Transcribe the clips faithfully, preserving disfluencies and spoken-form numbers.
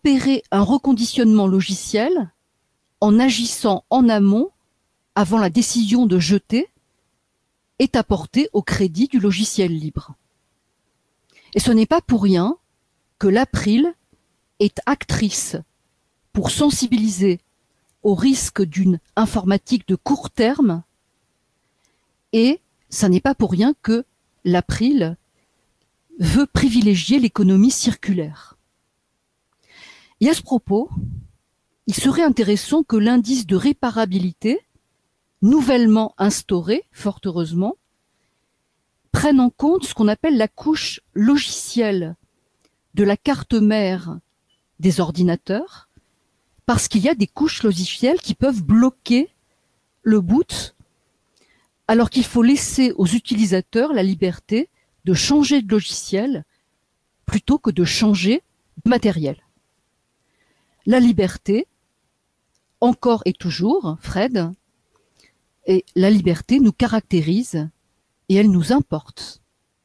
opérer un reconditionnement logiciel en agissant en amont avant la décision de jeter est apporté au crédit du logiciel libre. Et ce n'est pas pour rien que l'April est actrice pour sensibiliser au risque d'une informatique de court terme, et ça n'est pas pour rien que l'April veut privilégier l'économie circulaire. Et à ce propos, il serait intéressant que l'indice de réparabilité, nouvellement instauré, fort heureusement, prenne en compte ce qu'on appelle la couche logicielle de la carte mère des ordinateurs, parce qu'il y a des couches logicielles qui peuvent bloquer le boot, alors qu'il faut laisser aux utilisateurs la liberté de changer de logiciel plutôt que de changer de matériel. La liberté, encore et toujours, Fred, et la liberté nous caractérise et elle nous importe.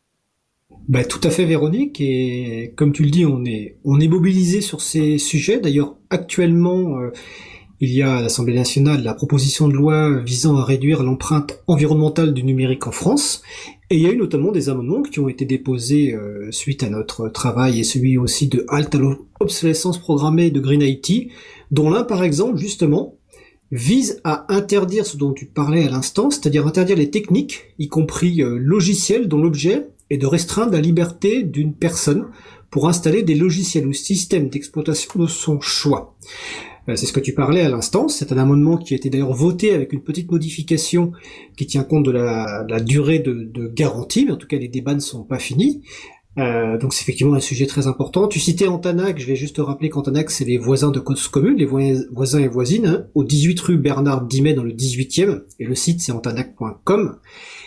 Bah, tout à fait, Véronique, et comme tu le dis, on est on est mobilisé sur ces sujets. D'ailleurs, actuellement, euh, il y a à l'Assemblée nationale la proposition de loi visant à réduire l'empreinte environnementale du numérique en France, et il y a eu notamment des amendements qui ont été déposés euh, suite à notre travail et celui aussi de halte à l'obsolescence programmée de Green I T, dont l'un, par exemple, justement, vise à interdire ce dont tu parlais à l'instant, c'est-à-dire interdire les techniques, y compris euh, logiciels dont l'objet est de restreindre la liberté d'une personne pour installer des logiciels ou systèmes d'exploitation de son choix. Euh, c'est ce que tu parlais à l'instant, c'est un amendement qui a été d'ailleurs voté avec une petite modification qui tient compte de la, de la durée de, de garantie, mais en tout cas les débats ne sont pas finis. Euh, donc c'est effectivement un sujet très important. Tu citais Antanac, je vais juste te rappeler qu'Antanac c'est les voisins de cause commune, les voisins et voisines, hein, au dix-huit rue Bernard Dimet dans le dix-huitième, et le site c'est antanac point com.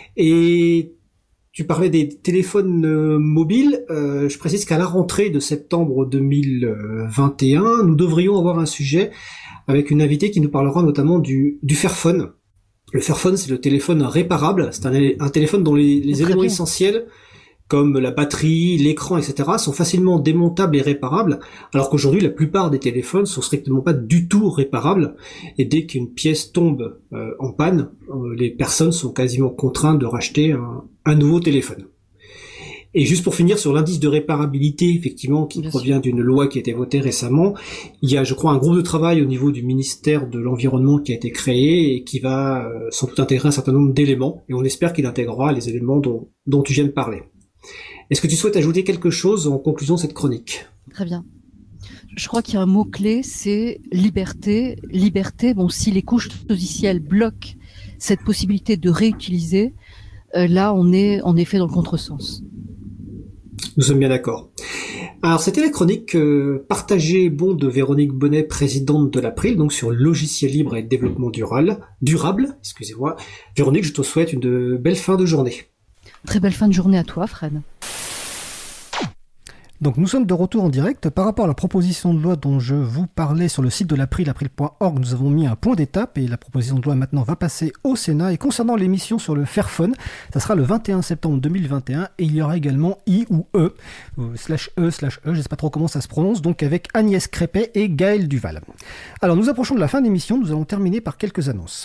Et tu parlais des téléphones euh, mobiles, euh, je précise qu'à la rentrée de septembre deux mille vingt et un, nous devrions avoir un sujet avec une invitée qui nous parlera notamment du, du Fairphone. Le Fairphone c'est le téléphone réparable, c'est un, un téléphone dont les, les éléments bien. essentiels comme la batterie, l'écran, et cetera, sont facilement démontables et réparables, alors qu'aujourd'hui, la plupart des téléphones sont strictement pas du tout réparables, et dès qu'une pièce tombe euh, en panne, euh, les personnes sont quasiment contraintes de racheter un, un nouveau téléphone. Et juste pour finir sur l'indice de réparabilité, effectivement, qui Bien provient sûr. d'une loi qui a été votée récemment, il y a, je crois, un groupe de travail au niveau du ministère de l'Environnement qui a été créé et qui va euh, sans doute intégrer un certain nombre d'éléments, et on espère qu'il intégrera les éléments dont, dont tu viens de parler. Est-ce que tu souhaites ajouter quelque chose en conclusion de cette chronique ? Très bien. Je crois qu'il y a un mot-clé, c'est liberté. Liberté, bon, si les couches logicielles bloquent cette possibilité de réutiliser, euh, là, on est en effet dans le contresens. Nous sommes bien d'accord. Alors, c'était la chronique euh, partagée bon de Véronique Bonnet, présidente de l'April, donc sur logiciel libre et développement durable. Durable, excusez-moi. Véronique, je te souhaite une belle fin de journée. Très belle fin de journée à toi, Fred. Donc nous sommes de retour en direct. Par rapport à la proposition de loi dont je vous parlais sur le site de l'April, april point org, nous avons mis un point d'étape et la proposition de loi maintenant va passer au Sénat. Et concernant l'émission sur le Fairphone, ça sera le vingt et un septembre deux mille vingt et un et il y aura également I ou E, slash E, slash E, je ne sais pas trop comment ça se prononce, donc avec Agnès Crépet et Gaël Duval. Alors nous approchons de la fin de l'émission, nous allons terminer par quelques annonces.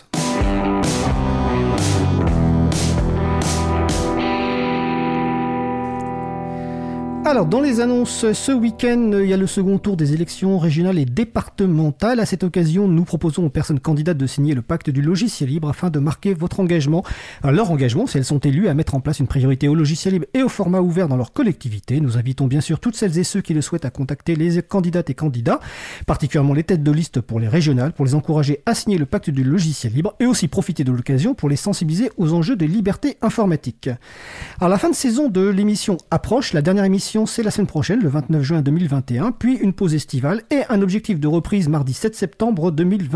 Alors, dans les annonces, ce week-end, il y a le second tour des élections régionales et départementales. À cette occasion, nous proposons aux personnes candidates de signer le pacte du logiciel libre afin de marquer votre engagement, alors, leur engagement, si elles sont élues, à mettre en place une priorité au logiciel libre et au format ouvert dans leur collectivité. Nous invitons bien sûr toutes celles et ceux qui le souhaitent à contacter les candidates et candidats, particulièrement les têtes de liste pour les régionales, pour les encourager à signer le pacte du logiciel libre et aussi profiter de l'occasion pour les sensibiliser aux enjeux de liberté informatique. Alors, la fin de saison de l'émission approche. La dernière émission c'est la semaine prochaine, le vingt-neuf juin deux mille vingt et un, puis une pause estivale et un objectif de reprise mardi sept septembre deux mille vingt et un.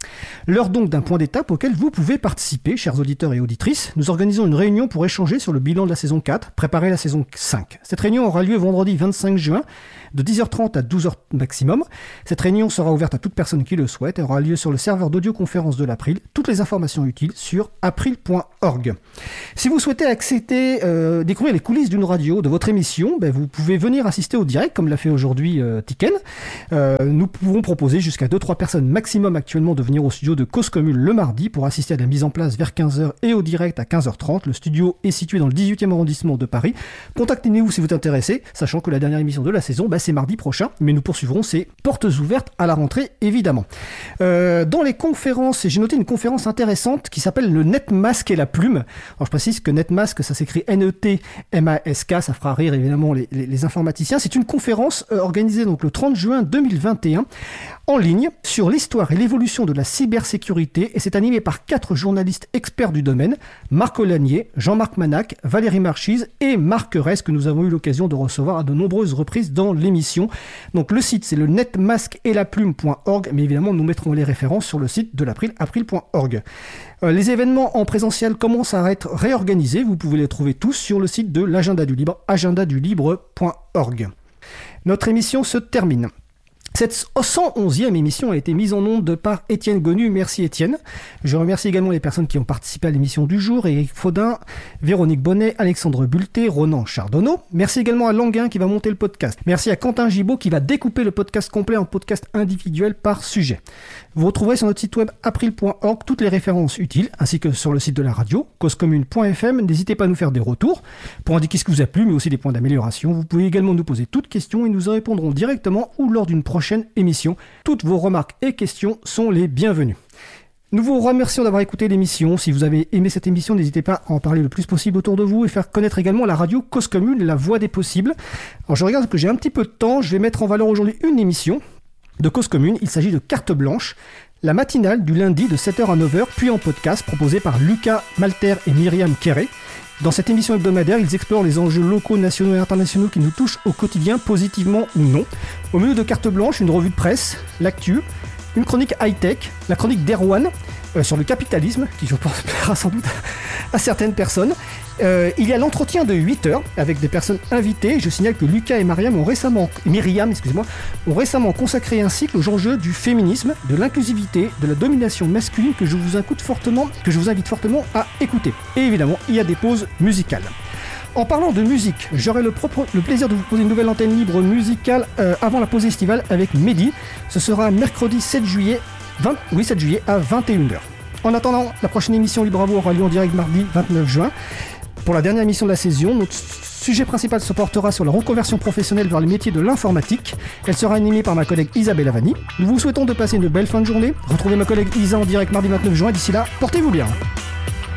L'heure donc d'un point d'étape auquel vous pouvez participer, chers auditeurs et auditrices. Nous organisons une réunion pour échanger sur le bilan de la saison quatre, préparer la saison cinq. Cette réunion aura lieu vendredi vingt-cinq juin, de dix heures trente à douze heures maximum. Cette réunion sera ouverte à toute personne qui le souhaite et aura lieu sur le serveur d'audioconférence de l'April. Toutes les informations utiles sur april point org. Si vous souhaitez accéder, euh, découvrir les coulisses d'une radio, de votre émission, ben vous pouvez venir assister au direct, comme l'a fait aujourd'hui euh, Tiken. Euh, nous pouvons proposer jusqu'à deux trois personnes maximum actuellement de venir au studio de Cause Commune le mardi pour assister à la mise en place vers quinze heures et au direct à quinze heures trente. Le studio est situé dans le dix-huitième arrondissement de Paris. Contactez-nous si vous êtes intéressé, sachant que la dernière émission de la saison, ben, c'est mardi prochain, mais nous poursuivrons ces portes ouvertes à la rentrée, évidemment. Euh, dans les conférences, j'ai noté une conférence intéressante qui s'appelle le NetMask et la plume. Alors je précise que NetMask, ça s'écrit N E T M A S K, ça fera rire évidemment les, les, les informaticiens. C'est une conférence euh, organisée donc le trente juin deux mille vingt et un en ligne sur l'histoire et l'évolution de la cybersécurité, et c'est animé par quatre journalistes experts du domaine, Marc Olanier, Jean-Marc Manac, Valérie Marchise et Marc Ress, que nous avons eu l'occasion de recevoir à de nombreuses reprises dans l'émission. Donc le site c'est le netmask et la plume point org, mais évidemment nous mettrons les références sur le site de l'April, april point org. Euh, les événements en présentiel commencent à être réorganisés, vous pouvez les trouver tous sur le site de l'Agenda du Libre, agenda du libre point org. Notre émission se termine. Cette cent onzième émission a été mise en onde par Étienne Gonu. Merci Étienne. Je remercie également les personnes qui ont participé à l'émission du jour, Éric Faudin, Véronique Bonnet, Alexandre Bulté, Ronan Chardonneau. Merci également à Languin qui va monter le podcast. Merci à Quentin Gibaud qui va découper le podcast complet en podcast individuel par sujet. Vous retrouverez sur notre site web april point org toutes les références utiles, ainsi que sur le site de la radio, causecommune point f m. N'hésitez pas à nous faire des retours pour indiquer ce qui vous a plu, mais aussi des points d'amélioration. Vous pouvez également nous poser toutes questions et nous en répondrons directement ou lors d'une prochaine émission. Toutes vos remarques et questions sont les bienvenues. Nous vous remercions d'avoir écouté l'émission. Si vous avez aimé cette émission, n'hésitez pas à en parler le plus possible autour de vous et faire connaître également la radio Cause Commune, la voix des possibles. Alors je regarde que j'ai un petit peu de temps, je vais mettre en valeur aujourd'hui une émission de Cause Commune. Il s'agit de Carte Blanche, la matinale du lundi de sept heures à neuf heures, puis en podcast, proposée par Lucas Malter et Myriam Kéré. Dans cette émission hebdomadaire, ils explorent les enjeux locaux, nationaux et internationaux qui nous touchent au quotidien, positivement ou non. Au menu de Carte Blanche, une revue de presse, l'actu, une chronique high-tech, la chronique d'Erwan euh, sur le capitalisme, qui je pense plaira sans doute à certaines personnes. Euh, il y a l'entretien de huit heures avec des personnes invitées. Je signale que Lucas et Mariam ont récemment, Myriam, excusez-moi, ont récemment consacré un cycle aux enjeux du féminisme, de l'inclusivité, de la domination masculine que je vous invite fortement, que je vous invite fortement à écouter. Et évidemment, il y a des pauses musicales. En parlant de musique, j'aurai le, propre, le plaisir de vous poser une nouvelle antenne libre musicale euh, avant la pause estivale avec Mehdi. Ce sera mercredi sept juillet, vingt, oui, sept juillet à vingt et une heures. En attendant, la prochaine émission Libre à vous aura lieu en direct mardi vingt-neuf juin. Pour la dernière émission de la saison, notre sujet principal se portera sur la reconversion professionnelle vers les métiers de l'informatique. Elle sera animée par ma collègue Isabelle Avani. Nous vous souhaitons de passer une belle fin de journée. Retrouvez ma collègue Isa en direct mardi vingt-neuf juin. D'ici là, portez-vous bien.